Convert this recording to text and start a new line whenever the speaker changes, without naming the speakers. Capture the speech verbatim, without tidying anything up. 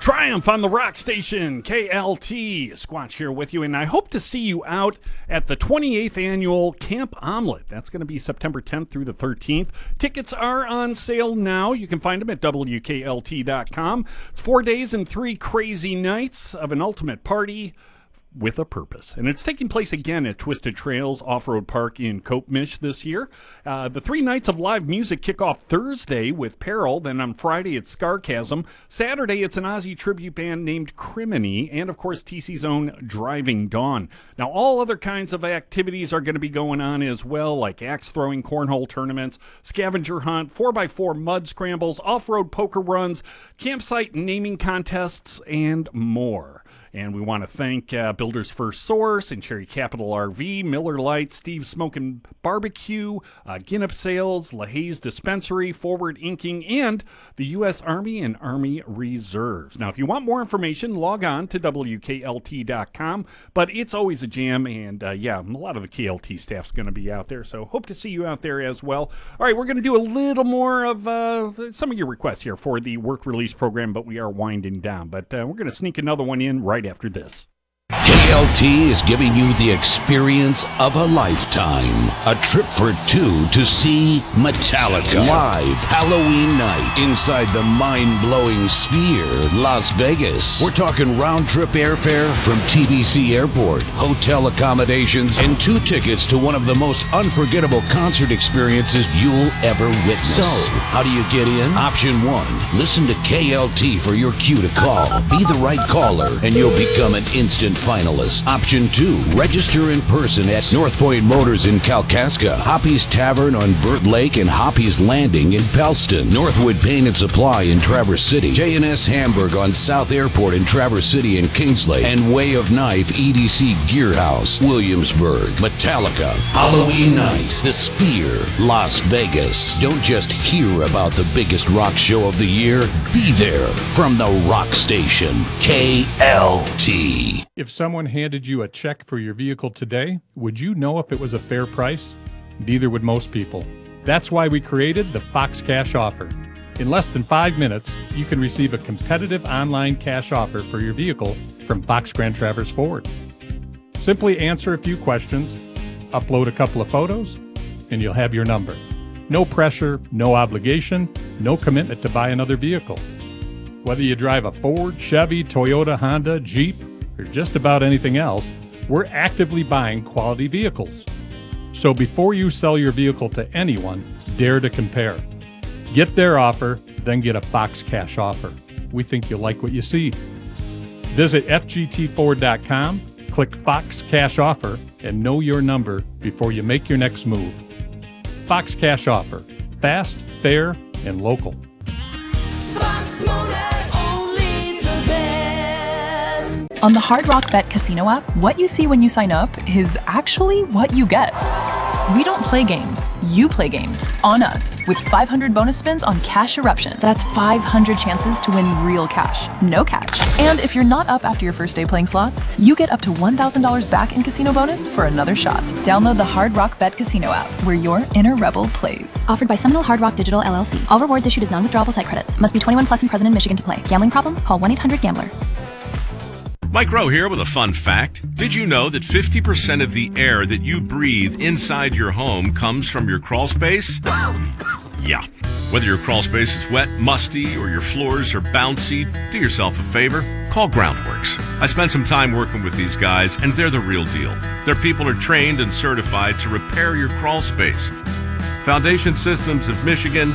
Triumph on the Rock Station, K L T. Squatch here with you, and I hope to see you out at the twenty-eighth Annual Camp Omelet. That's going to be September tenth through the thirteenth. Tickets are on sale now. You can find them at W K L T dot com. It's four days and three crazy nights of an ultimate party with a purpose. And it's taking place again at Twisted Trails Off-Road Park in Kopemish this year. Uh, the three nights of live music kick off Thursday with Peril. Then on Friday, it's Scarchasm. Saturday, it's an Aussie tribute band named Criminy. And, of course, T C's own Driving Dawn. Now, all other kinds of activities are going to be going on as well, like axe throwing, cornhole tournaments, scavenger hunt, four by four mud scrambles, off-road poker runs, campsite naming contests, and more. And we want to thank uh, Builders First Source and Cherry Capital R V, Miller Lite, Steve's Smokin' Barbecue, uh, Ginnip Sales, LaHaye's Dispensary, Forward Inking, and the U S Army and Army Reserves. Now, if you want more information, log on to W K L T dot com. But it's always a jam, and uh, yeah, a lot of the K L T staff's going to be out there, so hope to see you out there as well. All right, we're going to do a little more of uh, some of your requests here for the work release program, but we are winding down. But uh, we're going to sneak another one in right after this.
K L T is giving you the experience of a lifetime. A trip for two to see Metallica live Halloween night inside the mind-blowing Sphere, Las Vegas. We're talking round-trip airfare from T V C Airport, hotel accommodations, and two tickets to one of the most unforgettable concert experiences you'll ever witness. So, how do you get in? Option one, listen to K L T for your cue to call. Be the right caller, and you'll become an instant finalist. Option two, register in person at North Point Motors in Kalkaska, Hoppy's Tavern on Burt Lake, and Hoppy's Landing in Pellston, Northwood Paint and Supply in Traverse City, J and S Hamburg on South Airport in Traverse City and Kingsley, and Way of Knife E D C Gear House, Williamsburg. Metallica, Halloween night, the Sphere, Las Vegas. Don't just hear about the biggest rock show of the year. Be there from the Rock Station, K L T.
If someone handed you a check for your vehicle today, would you know if it was a fair price? Neither would most people. That's why we created the Fox Cash Offer. In less than five minutes, you can receive a competitive online cash offer for your vehicle from Fox Grand Traverse Ford. Simply answer a few questions, upload a couple of photos, and you'll have your number. No pressure, no obligation, no commitment to buy another vehicle. Whether you drive a Ford, Chevy, Toyota, Honda, Jeep, or just about anything else, we're actively buying quality vehicles. So before you sell your vehicle to anyone, dare to compare. Get their offer, then get a Fox Cash Offer. We think you'll like what you see. Visit F G T Ford dot com, click Fox Cash Offer, and know your number before you make your next move. Fox Cash Offer. Fast, fair, and local.
Fox Motors, only the best.
On the Hard Rock Bet Casino app, what you see when you sign up is actually what you get. We don't play games. You play games. On us. With five hundred bonus spins on Cash Eruption. That's five hundred chances to win real cash. No catch. And if you're not up after your first day playing slots, you get up to one thousand dollars back in casino bonus for another shot. Download the Hard Rock Bet Casino app, where your inner rebel plays.
Offered by Seminole Hard Rock Digital L L C. All rewards issued as non-withdrawable site credits. Must be twenty-one plus and present in Michigan to play. Gambling problem? Call one eight hundred gambler.
Mike Rowe here with a fun fact. Did you know that fifty percent of the air that you breathe inside your home comes from your crawl space? Yeah. Whether your crawl space is wet, musty, or your floors are bouncy, do yourself a favor. Call Groundworks. I spent some time working with these guys, and they're the real deal. Their people are trained and certified to repair your crawl space. Foundation Systems of Michigan